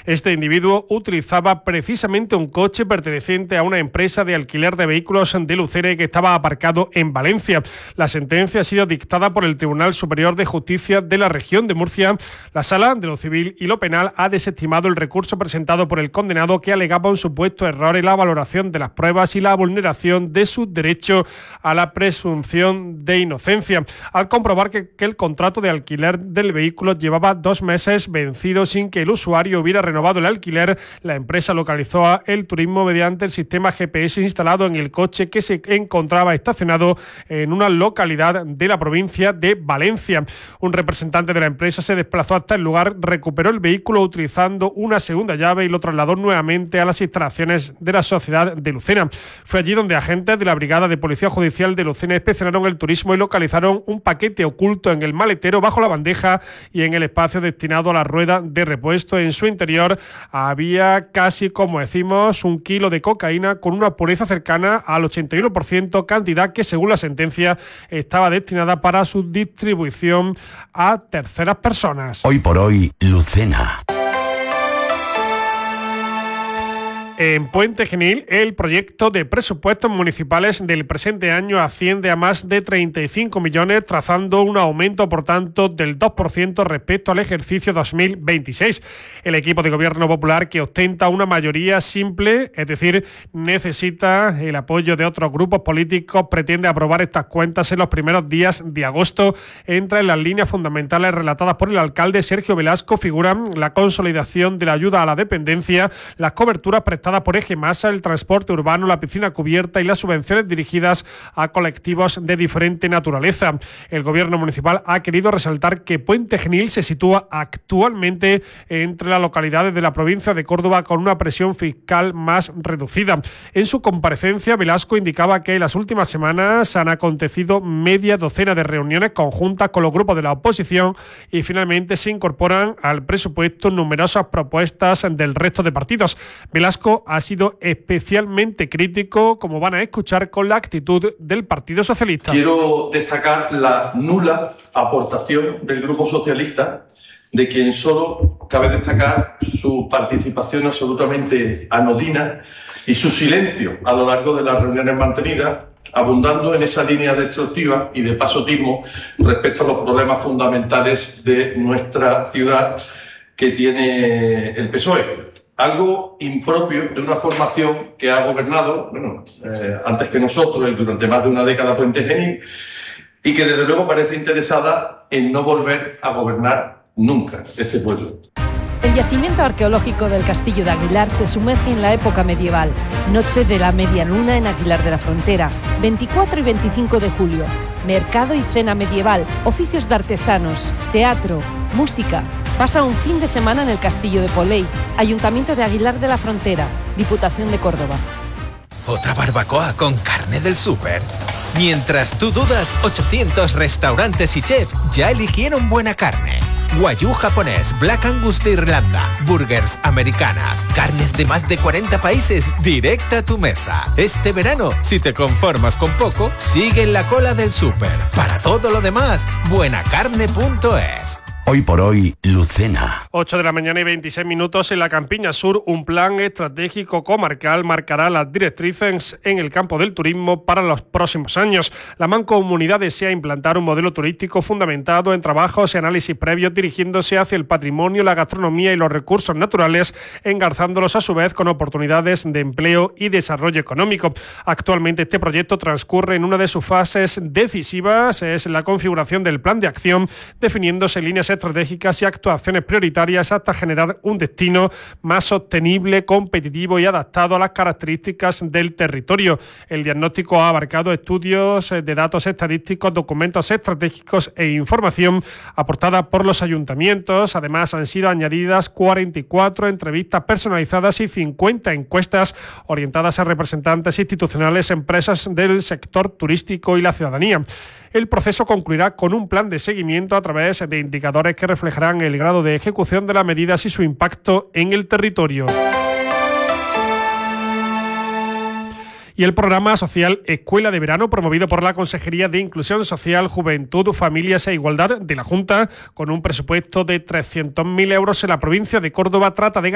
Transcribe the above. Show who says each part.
Speaker 1: Este individuo utilizaba precisamente un coche perteneciente a una empresa de alquiler de vehículos de Lucena que estaba aparcado en Valencia. La sentencia ha sido dictada por el Tribunal Superior de Justicia de la Región de Murcia. La Sala de lo Civil y lo Penal ha desestimado el recurso presentado por el condenado, que alegaba un supuesto error en la valoración de las pruebas y la vulneración de su derecho a la presunción de inocencia, al comprobar que el contrato de alquiler del vehículo llevaba 2 meses vencido sin que el usuario hubiera renovado el alquiler. La empresa localizó el turismo mediante el sistema GPS instalado en el coche, que se encontraba estacionado en una localidad de la provincia de Valencia. Un representante de la empresa se desplazó hasta el lugar, recuperó el vehículo utilizando una segunda llave y lo trasladó nuevamente a las instalaciones de la sociedad de Lucena. Fue allí donde agentes de la Brigada de Policía Judicial de Lucena inspeccionaron el turismo y localizaron un paquete oculto en el maletero, bajo la bandeja y en el espacio destinado a la rueda de repuesto. En su interior había casi, como decimos, 1 kilo de cocaína con una pureza cercana al 81%, cantidad que, según la sentencia, estaba destinada para su distribución a terceras personas.
Speaker 2: Hoy por hoy, Lucena.
Speaker 1: En Puente Genil, el proyecto de presupuestos municipales del presente año asciende a más de 35 millones, trazando un aumento, por tanto, del 2% respecto al ejercicio 2026. El equipo de gobierno popular, que ostenta una mayoría simple, es decir, necesita el apoyo de otros grupos políticos, pretende aprobar estas cuentas en los primeros días de agosto. Entre las líneas fundamentales relatadas por el alcalde Sergio Velasco figuran la consolidación de la ayuda a la dependencia, las coberturas prestadas por Eje Masa, el transporte urbano, la piscina cubierta y las subvenciones dirigidas a colectivos de diferente naturaleza. El gobierno municipal ha querido resaltar que Puente Genil se sitúa actualmente entre las localidades de la provincia de Córdoba con una presión fiscal más reducida. En su comparecencia, Velasco indicaba que en las últimas semanas han acontecido media docena de reuniones conjuntas con los grupos de la oposición y finalmente se incorporan al presupuesto numerosas propuestas del resto de partidos. Velasco ha sido especialmente crítico, como van a escuchar, con la actitud del Partido Socialista.
Speaker 3: Quiero destacar la nula aportación del Grupo Socialista, de quien solo cabe destacar su participación absolutamente anodina y su silencio a lo largo de las reuniones mantenidas, abundando en esa línea destructiva y de pasotismo respecto a los problemas fundamentales de nuestra ciudad que tiene el PSOE. Algo impropio de una formación que ha gobernado, antes que nosotros y durante más de una década Puente Genil, y que desde luego parece interesada en no volver a gobernar nunca este pueblo.
Speaker 4: El yacimiento arqueológico del Castillo de Aguilar te sumerge en la época medieval. Noche de la Media Luna en Aguilar de la Frontera, 24 y 25 de julio. Mercado y cena medieval, oficios de artesanos, teatro, música. Pasa un fin de semana en el Castillo de Poley, Ayuntamiento de Aguilar de la Frontera, Diputación de Córdoba.
Speaker 5: ¿Otra barbacoa con carne del súper? Mientras tú dudas, 800 restaurantes y chef ya eligieron buena carne. Wagyu japonés, Black Angus de Irlanda, burgers americanas, carnes de más de 40 países, directa a tu mesa. Este verano, si te conformas con poco, sigue en la cola del súper. Para todo lo demás, buenacarne.es.
Speaker 2: Hoy por hoy, Lucena.
Speaker 1: 8 de la mañana y 26 minutos en la Campiña Sur. Un plan estratégico comarcal marcará las directrices en el campo del turismo para los próximos años. La Mancomunidad desea implantar un modelo turístico fundamentado en trabajos y análisis previos, dirigiéndose hacia el patrimonio, la gastronomía y los recursos naturales, engarzándolos a su vez con oportunidades de empleo y desarrollo económico. Actualmente este proyecto transcurre en una de sus fases decisivas, es la configuración del plan de acción, definiéndose líneas estratégicas y actuaciones prioritarias hasta generar un destino más sostenible, competitivo y adaptado a las características del territorio. El diagnóstico ha abarcado estudios de datos estadísticos, documentos estratégicos e información aportada por los ayuntamientos. Además, han sido añadidas 44 entrevistas personalizadas y 50 encuestas orientadas a representantes institucionales, empresas del sector turístico y la ciudadanía. El proceso concluirá con un plan de seguimiento a través de indicadores que reflejarán el grado de ejecución de las medidas y su impacto en el territorio. Y el programa social Escuela de Verano, promovido por la Consejería de Inclusión Social, Juventud, Familias e Igualdad de la Junta, con un presupuesto de 300.000 euros en la provincia de Córdoba, trata de